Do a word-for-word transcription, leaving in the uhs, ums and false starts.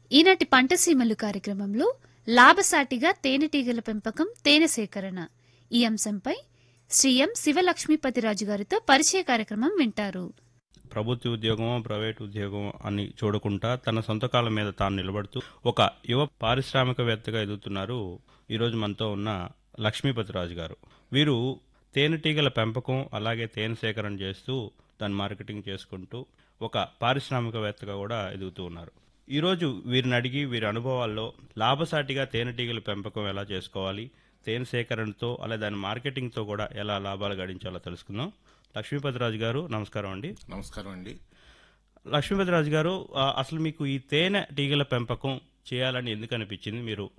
ఈనాటి పంటసీమలు కార్యక్రమంలో లాభసాటిగా తేనెటీగల పెంపకం తేనె సేకరణ ఈ అంశంపై శ్రీ ఎం శివలక్ష్మీపతిరాజు గారితో పరిచయ కార్యక్రమం వింటారు. ప్రభుత్వ ఉద్యోగమో ప్రైవేట్ ఉద్యోగం అని చూడకుండా తన సొంత కాళ్ళ మీద తాను నిలబడుతూ ఒక యువ పారిశ్రామికవేత్తగా ఎదుగుతున్నారు ఈరోజు మనతో ఉన్న లక్ష్మీపతిరాజు గారు. వీరు తేనెటీగల పెంపకం అలాగే తేనె సేకరణ చేస్తూ దాన్ని మార్కెటింగ్ చేసుకుంటూ ఒక పారిశ్రామికవేత్తగా కూడా ఎదుగుతూ ఉన్నారు. ఈరోజు వీరిని అడిగి వీరి అనుభవాల్లో లాభసాటిగా తేనెటీగల పెంపకం ఎలా చేసుకోవాలి, తేనె సేకరణతో అలా దాని మార్కెటింగ్తో కూడా ఎలా లాభాలు గడించాలో తెలుసుకుందాం. లక్ష్మీపతిరాజు గారు నమస్కారం అండి. నమస్కారం అండి. లక్ష్మీపతిరాజు గారు, ఆ, అసలు మీకు ఈ తేనె టీగల పెంపకం చేయాలని ఎందుకు అనిపించింది? మీరు